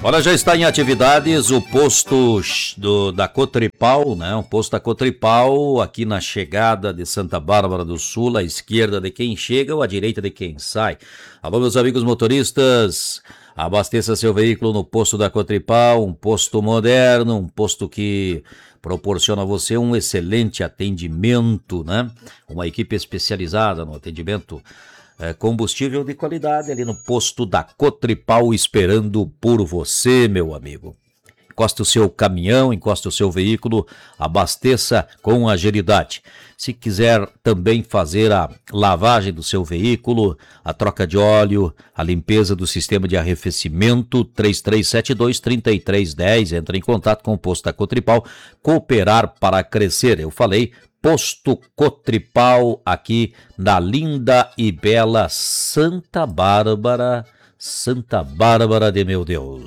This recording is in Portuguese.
Olha, já está em atividades o posto da Cotripal, né? O posto da Cotripal aqui na chegada de Santa Bárbara do Sul, à esquerda de quem chega ou à direita de quem sai. Alô, meus amigos motoristas, abasteça seu veículo no posto da Cotripal, um posto moderno, um posto que proporciona a você um excelente atendimento, né? Uma equipe especializada no atendimento. Combustível de qualidade ali no posto da Cotripal esperando por você, meu amigo. Encoste o seu caminhão, encoste o seu veículo, abasteça com agilidade. Se quiser também fazer a lavagem do seu veículo, a troca de óleo, a limpeza do sistema de arrefecimento, 3372-3310, entre em contato com o posto da Cotripal, cooperar para crescer. Eu falei, posto Cotripal, aqui na linda e bela Santa Bárbara de meu Deus.